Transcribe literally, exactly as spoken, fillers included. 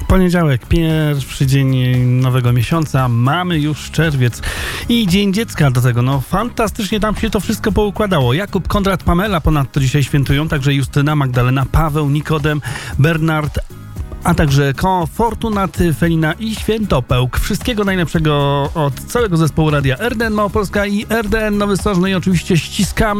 Poniedziałek, pierwszy dzień nowego miesiąca, mamy już czerwiec i Dzień Dziecka do tego. No fantastycznie tam się to wszystko poukładało. Jakub, Konrad, Pamela ponadto dzisiaj świętują, także Justyna, Magdalena, Paweł, Nikodem, Bernard, a także Ko, Fortunaty, Felina i Świętopełk. Wszystkiego najlepszego od całego zespołu Radia R D N Małopolska i R D N Nowy Sącz. No i oczywiście ściskamy